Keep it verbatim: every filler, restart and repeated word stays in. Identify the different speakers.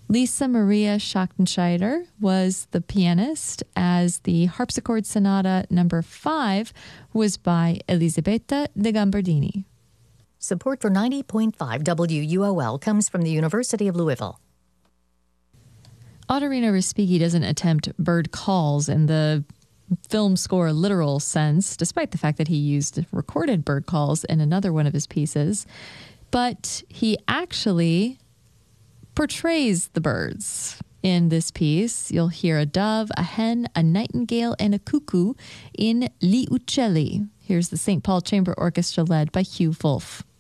Speaker 1: Lisa Maria Schachtenscheider was the pianist, as the harpsichord sonata number five was by Elisabetta de Gambardini.
Speaker 2: Support for ninety point five W U O L comes from the University of Louisville.
Speaker 1: Ottorino Respighi doesn't attempt bird calls in the film score literal sense, despite the fact that he used recorded bird calls in another one of his pieces. But he actually portrays the birds in this piece. You'll hear a dove, a hen, a nightingale, and a cuckoo in Gli Uccelli. Here's the Saint Paul Chamber Orchestra led by Hugh Wolf.